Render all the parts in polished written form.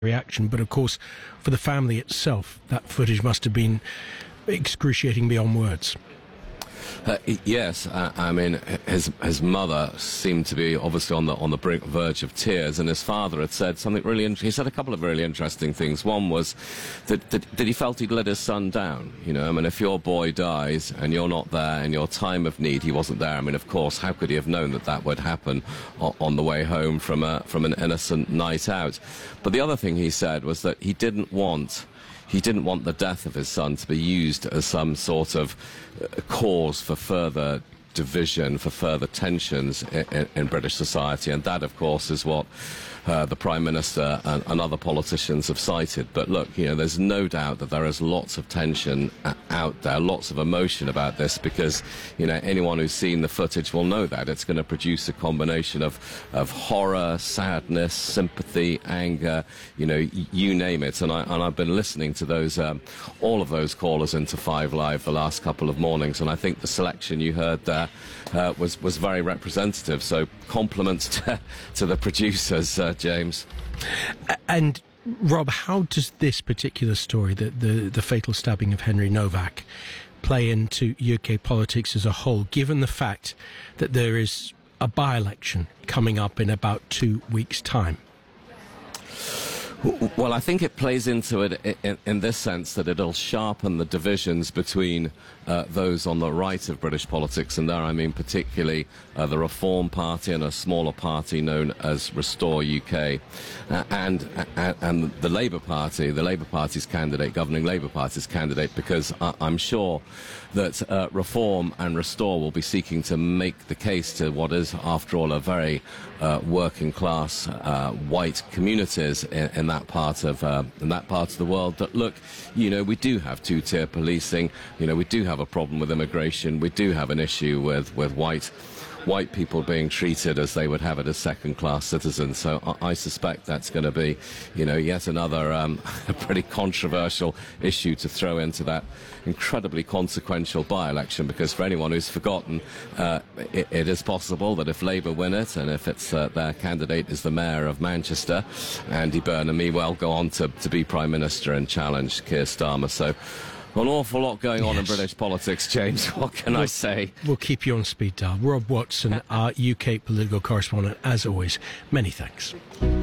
reaction, but of course, for the family itself, that footage must have been excruciating beyond words. Yes, I mean, his mother seemed to be obviously on the verge of tears, and his father had said something really. He said a couple of really interesting things. One was that he felt he'd let his son down. You know, I mean, if your boy dies and you're not there in your time of need, he wasn't there. I mean, of course, how could he have known that would happen on the way home from an innocent night out? But the other thing he said was that he didn't want the death of his son to be used as some sort of cause for further division, for further tensions in British society, and that, of course, is what the Prime Minister and other politicians have cited. But look, you know, there's no doubt that there is lots of tension out there, lots of emotion about this, because, you know, anyone who's seen the footage will know that it's going to produce a combination of horror, sadness, sympathy, anger, you know, you name it. And I've been listening to those all of those callers into 5 Live the last couple of mornings, and I think the selection you heard there was very representative. So compliments to the producers, James. And Rob, how does this particular story, the fatal stabbing of Henry Novak, play into UK politics as a whole, given the fact that there is a by-election coming up in about 2 weeks' time? Well, I think it plays into it in this sense that it'll sharpen the divisions between those on the right of British politics, and there I mean particularly the Reform Party and a smaller party known as Restore UK, and the Labour Party, the Labour Party's candidate, governing Labour Party's candidate, because I'm sure that Reform and Restore will be seeking to make the case to what is, after all, a very working class white communities in that part of the world, that look, you know, we do have two-tier policing, you know, we do have a problem with immigration, we do have an issue with white people being treated as they would have it as second-class citizens. So I suspect that's going to be, you know, yet another a pretty controversial issue to throw into that incredibly consequential by-election, because for anyone who's forgotten, it is possible that if Labour win it, and if it's their candidate is the Mayor of Manchester, Andy Burnham, he will go on to be Prime Minister and challenge Keir Starmer. So an awful lot going on in British politics, James. What can I say? We'll keep you on speed dial. Rob Watson, our UK political correspondent, as always. Many thanks.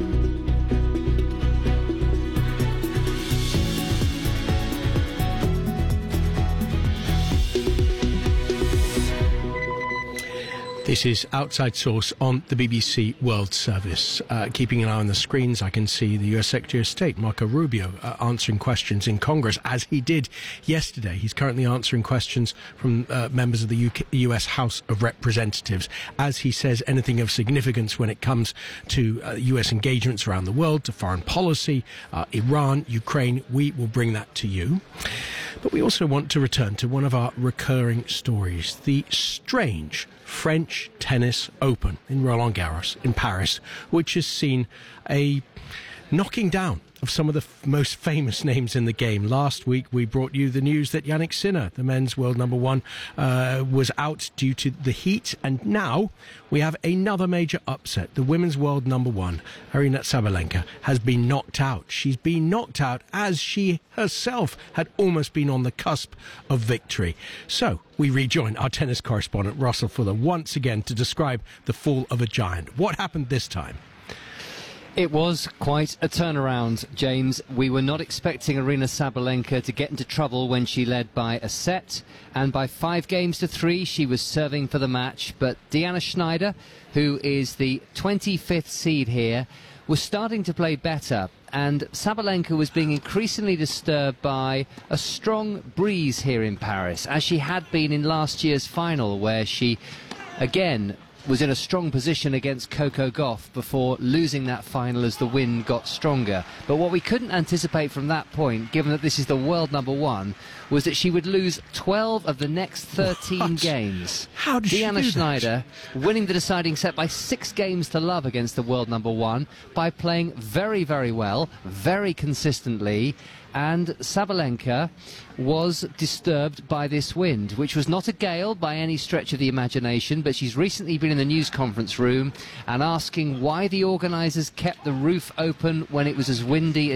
This is Outside Source on the BBC World Service. Keeping an eye on the screens, I can see the US Secretary of State, Marco Rubio, answering questions in Congress, as he did yesterday. He's currently answering questions from members of the US House of Representatives. As he says anything of significance when it comes to US engagements around the world, to foreign policy, Iran, Ukraine, we will bring that to you. But we also want to return to one of our recurring stories, the strange French Tennis Open in Roland Garros in Paris, which has seen a knocking down of some of the most famous names in the game. Last week we brought you the news that Jannik Sinner, the men's world number one, was out due to the heat, and now we have another major upset. The women's world number one, Aryna Sabalenka, has been knocked out. She's been knocked out as she herself had almost been on the cusp of victory. So we rejoin our tennis correspondent Russell Fuller once again to describe the fall of a giant. What happened this time? It was quite a turnaround, James. We were not expecting Aryna Sabalenka to get into trouble when she led by a set, and by 5-3, she was serving for the match. But Diana Schneider, who is the 25th seed here, was starting to play better, and Sabalenka was being increasingly disturbed by a strong breeze here in Paris, as she had been in last year's final, where she, again, was in a strong position against Coco Gauff before losing that final as the wind got stronger. But what we couldn't anticipate from that point, given that this is the world number one, was that she would lose 12 of the next 13 games. How did Diana she do Schneider winning the deciding set by 6-0 against the world number one by playing very, very well, very consistently. And Sabalenka was disturbed by this wind, which was not a gale by any stretch of the imagination, but she's recently been in the news conference room and asking why the organisers kept the roof open when it was as windy